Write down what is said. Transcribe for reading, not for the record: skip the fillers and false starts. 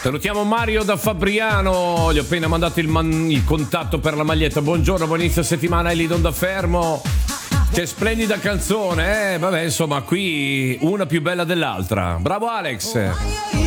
Salutiamo Mario da Fabriano, gli ho appena mandato il contatto per la maglietta. Buongiorno, buon inizio settimana, Elidon da Fermo. Che splendida canzone, vabbè, insomma, qui una più bella dell'altra. Bravo Alex.